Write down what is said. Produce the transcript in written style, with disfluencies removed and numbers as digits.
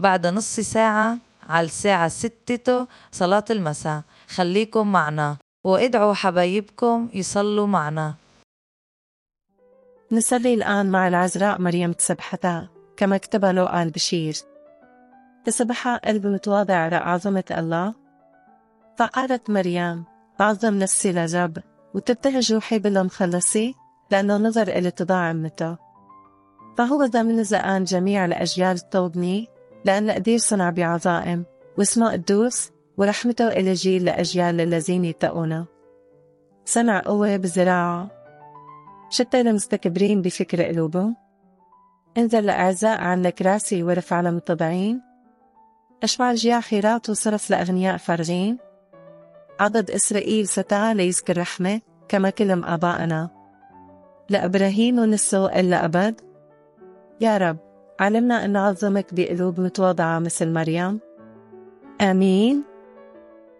بعد نص ساعة على الساعة 6 صلاة المساء. خليكم معنا وادعوا حبايبكم يصلوا معنا. نصلي الآن مع العذراء مريم تسبحتها كما كتبها لوقا البشير. تسبحها قلب متواضع على عظمة الله. فقالت مريم: تعظم نفسي للرب وتبتهج روحي بالمخلصي، لأنه نظر إلى اتضاع عمته. فهو ذا من زقان جميع الأجيال التوبني، لأن قدير صنع بعظائم، واسمه قدوس، ورحمته إلى جيل لأجيال الذين يتقونه. صنع قوة بزراعه، شتى المستكبرين بفكر قلوبهم. انزل لأعزاء عن الكراسي ورفع لمتضعين. أشبع الجياع خيرات وصرف لأغنياء فارغين. عضد إسرائيل ستى ليذكر رحمة كما كلم آبائنا، لإبراهيم ونسله إلا أبد. يا رب علمنا أن نعظمك بقلوب متواضعة مثل مريم. آمين.